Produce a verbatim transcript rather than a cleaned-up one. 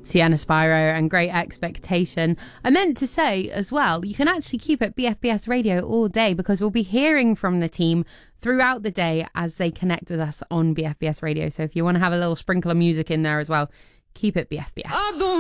Sienna Spyro and Great Expectation. I meant to say as well, you can actually keep it B F B S Radio all day, because we'll be hearing from the team throughout the day as they connect with us on B F B S Radio. So if you want to have a little sprinkle of music in there as well, keep it B F B S.